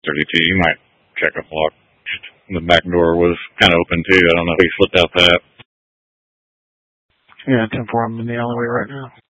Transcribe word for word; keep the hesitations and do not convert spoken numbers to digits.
thirty-two, you might check if locked. The back door was kind of open too. I don't know if he slipped out that. Yeah, ten four, I'm in the alleyway right now.